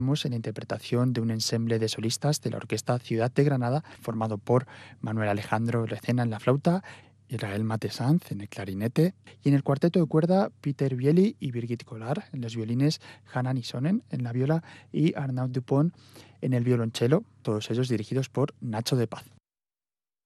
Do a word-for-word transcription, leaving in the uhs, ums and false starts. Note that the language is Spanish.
Estamos en la interpretación de un ensemble de solistas de la Orquesta Ciudad de Granada, formado por Manuel Alejandro Lecena en la flauta, Israel Matesanz en el clarinete y en el cuarteto de cuerda Peter Bieli y Birgit Kolar en los violines, Hanan Isonen en la viola y Arnaud Dupont en el violonchelo, todos ellos dirigidos por Nacho de Paz.